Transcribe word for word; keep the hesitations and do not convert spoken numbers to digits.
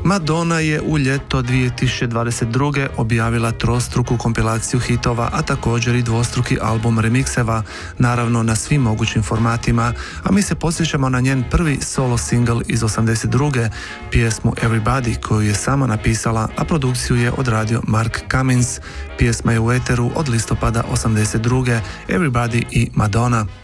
Madonna je u ljeto dvije tisuće dvadeset druge. objavila trostruku kompilaciju hitova, a također i dvostruki album remikseva, naravno na svim mogućim formatima, a mi se podsjećamo na njen prvi solo single iz osamdeset druge. pjesmu Everybody, koju je sama napisala, a produkciju je odradio Mark Cummins. Pjesma je u eteru od listopada osamdeset druge. Everybody i Madonna.